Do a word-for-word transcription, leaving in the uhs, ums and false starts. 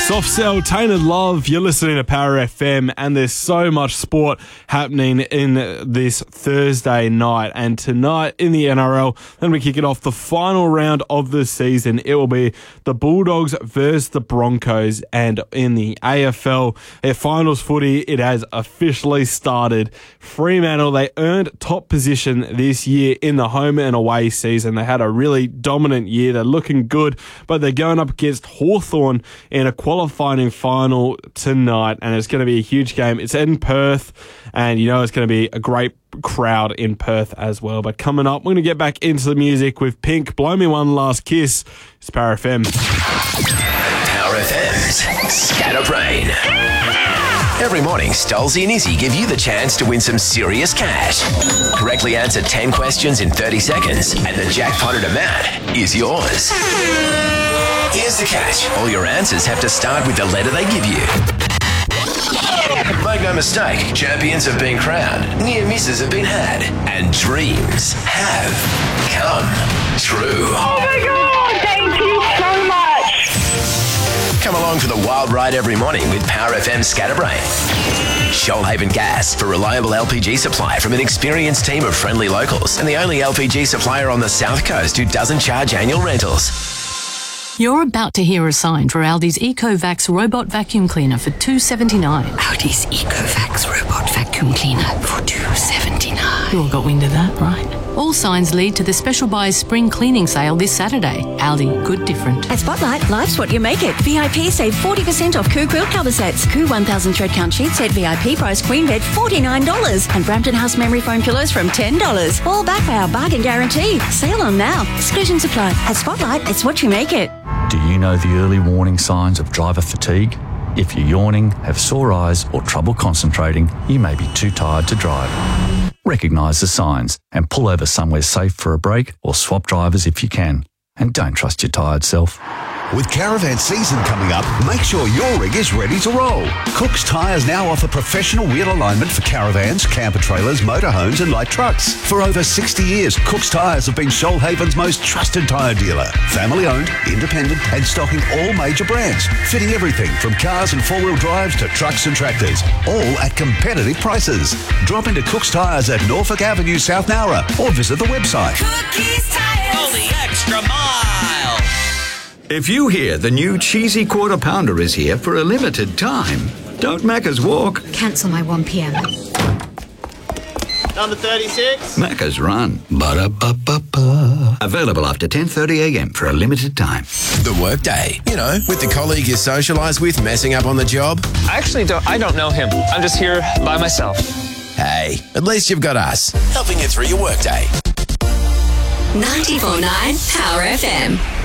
Soft Cell, Tainted Love, you're listening to Power F M, and there's so much sport happening in this Thursday night. And tonight in the N R L, then we kick it off the final round of the season. It will be the Bulldogs versus the Broncos. And in the A F L, their finals footy, it has officially started. Fremantle, they earned top position this year in the home and away season. They had a really dominant year. They're looking good, but they're going up against Hawthorn in a qualifying final tonight, and it's going to be a huge game. It's in Perth, and you know it's going to be a great crowd in Perth as well. But coming up, we're going to get back into the music with Pink, Blow Me One Last Kiss. It's Power F M. Power F M's Scatterbrain. Every morning, Stolzy and Izzy give you the chance to win some serious cash. Correctly answer ten questions in thirty seconds, and the jackpotted amount is yours. Here's the catch. All your answers have to start with the letter they give you. Make no mistake, champions have been crowned, near misses have been had, and dreams have come true. Oh my God, thank you so much. Come along for the wild ride every morning with Power F M Scatterbrain. Shoalhaven Gas, for reliable L P G supply from an experienced team of friendly locals, and the only L P G supplier on the South Coast who doesn't charge annual rentals. You're about to hear a sign for Aldi's EcoVax Robot Vacuum Cleaner for two dollars seventy-nine. Aldi's EcoVax Robot Vacuum Cleaner for two dollars seventy-nine. You all got wind of that, right? All signs lead to the Special Buys Spring Cleaning Sale this Saturday. Aldi, good different. At Spotlight, life's what you make it. V I P save forty percent off Coo Quilt cover sets. Coo one thousand thread count sheet set V I P price queen bed forty-nine dollars. And Brampton House memory foam pillows from ten dollars. All backed by our bargain guarantee. Sale on now. Exclusions apply. At Spotlight, it's what you make it. Do you know the early warning signs of driver fatigue? If you're yawning, have sore eyes, or trouble concentrating, you may be too tired to drive. Recognise the signs and pull over somewhere safe for a break, or swap drivers if you can. And don't trust your tired self. With caravan season coming up, make sure your rig is ready to roll. Cook's Tyres now offer professional wheel alignment for caravans, camper trailers, motorhomes and light trucks. For over sixty years, Cook's Tyres have been Shoalhaven's most trusted tyre dealer. Family owned, independent and stocking all major brands. Fitting everything from cars and four-wheel drives to trucks and tractors. All at competitive prices. Drop into Cook's Tyres at Norfolk Avenue, South Nowra, or visit the website. Cookies Tyres. Go the extra mile. If you hear the new cheesy quarter pounder is here for a limited time, don't Macca's walk. Cancel my one p.m. Number thirty-six. Macca's run. Ba-da-ba-ba-ba. Available after ten thirty a.m. for a limited time. The workday. You know, with the colleague you socialise with messing up on the job. I actually don't, I don't know him. I'm just here by myself. Hey, at least you've got us, helping you through your workday. ninety-four point nine Power F M.